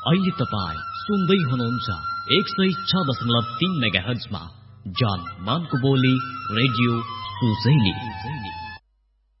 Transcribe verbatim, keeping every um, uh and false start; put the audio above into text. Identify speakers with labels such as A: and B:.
A: अहिले तपाईँ सुन्दै हुनुहुन्छ एक सय छ दशमलव तीन मेगा हर्जमा जान मानको बोली रेडियो सुजैली।